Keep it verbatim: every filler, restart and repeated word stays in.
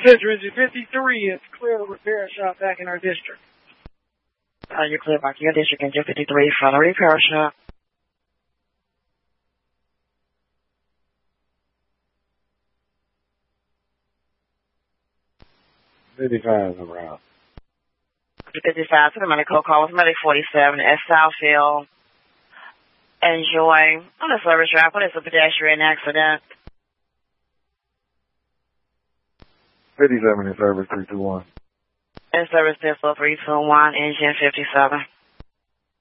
Central Engine fifty-three is clear to repair shop back in our district. Uh, you're clear back in your district, Engine fifty-three, from the repair shop. fifty-five is around. fifty-five to the medical call with Medic forty-seven at Southfield. Enjoy. On the service track, what is a pedestrian accident? fifty-seven in service three two one. In service pistol three two one, engine fifty-seven.